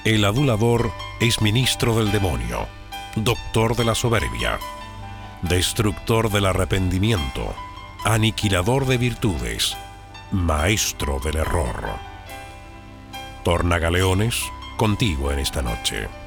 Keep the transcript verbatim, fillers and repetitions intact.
El adulador es ministro del demonio, doctor de la soberbia, destructor del arrepentimiento, aniquilador de virtudes, maestro del error. Tornagaleones, contigo en esta noche.